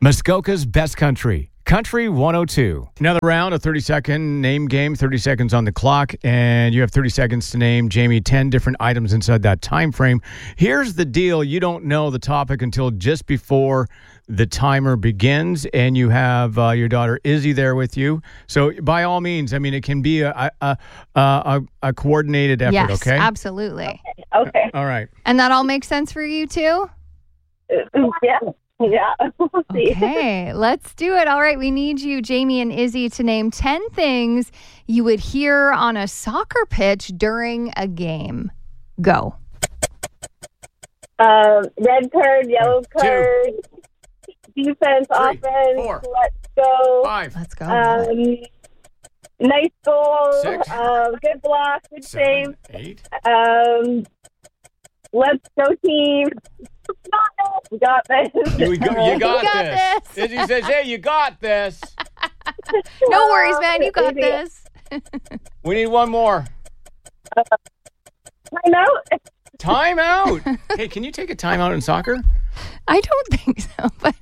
Muskoka's Best Country, Country 102. Another round, a 30-second name game, 30 seconds on the clock, and you have 30 seconds to name, Jamie, 10 different items inside that time frame. Here's the deal. You don't know the topic until just before the timer begins, and you have your daughter Izzy there with you. So by all means, I mean, it can be a coordinated effort, yes, okay? Absolutely. Okay. All right. And that all makes sense for you too? Yeah. We'll see. Okay, let's do it. All right, we need you, Jamie and Izzy, to name 10 things you would hear on a soccer pitch during a game. Go. Red card, yellow card, defense, offense, 4, let's go. 5, Let's go. Nice goal, 6, good block, good 7, save. 8. Let's go team. We got this. You got got this. Izzy says, hey, you got this. No worries, man. You got this. We need one more. Time out. Time out. Hey, can you take a time out in soccer? I don't think so, but